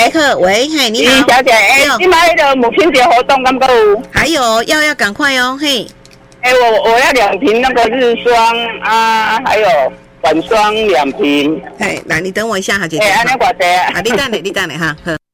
好，喂，嘿，你好， 小姐，你买那个母亲节活动敢够有？ 还有要赶快哦，嘿。 我要2瓶那个日霜啊，还有晚霜2瓶。 哎，来，你等我一下哈，姐姐。 安尼偌济啊？ 你等下哈，好。